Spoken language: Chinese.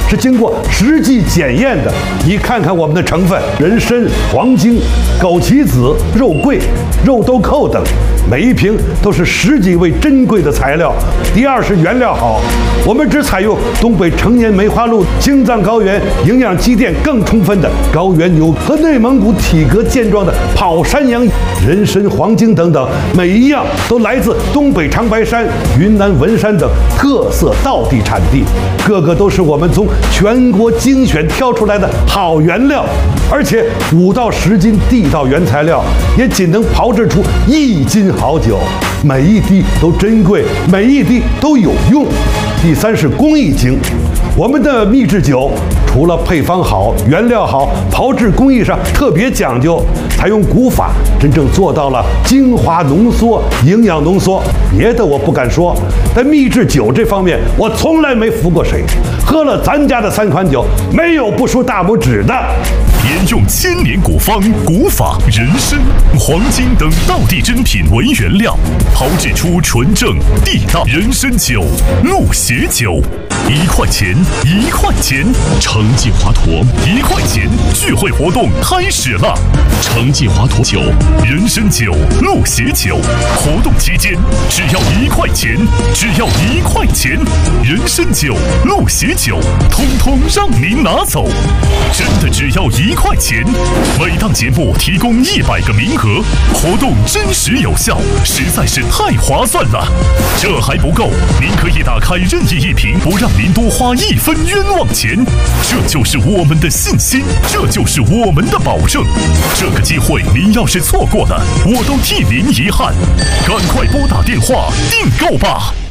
是经过实际检验的。你看看我们的成分：人参、黄精、枸杞子、肉桂、肉豆蔻等，每一瓶都是10几位珍贵的材料。第二是原料好，我们只采用东北成年梅花鹿青藏高原营养积淀更充分的高原牛和内蒙古体格健壮的跑山羊。人参、黄精等等，每一样都来自东北长白山、云南文山等特色道地产地，个个都是我们从全国精选挑出来的好原料。而且5到10斤地道原材料，也仅能炮制出1斤好酒，每一滴都珍贵，每一滴都有用。第三是工艺精，我们的秘制酒除了配方好、原料好，炮制工艺上特别讲究，采用古法，真正做到了精华浓缩、营养浓缩。别的我不敢说，在秘制酒这方面，我从来没服过谁。喝了咱家的3款酒，没有不竖大拇指的。 沿用1000年古方、古法、人参、黄精等道地珍品为原料，炮制出纯正地道人参酒、鹿血酒。1块钱，1块钱， 成绩华佗 1块钱聚会活动开始了。 成绩华佗酒、 人参酒、鹿血酒，活动期间只要1块钱，只要1块钱，人参酒、鹿血酒，通通让您拿走，真的只要1块钱。每档节目提供100个名额，活动真实有效，实在是太划算了。这还不够，您可以打开任意一瓶，不让您多花1分冤枉钱。这就是我们的信心，这就是我们的保证。这个机会您要是错过了，我都替您遗憾。赶快拨打电话订购吧。